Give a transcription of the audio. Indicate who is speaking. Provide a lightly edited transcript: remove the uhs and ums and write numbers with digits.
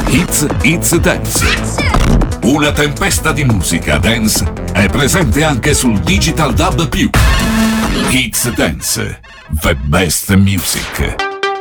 Speaker 1: It's Dance. Una tempesta di musica dance è presente anche sul Digital Dub+. It's Dance, the best music.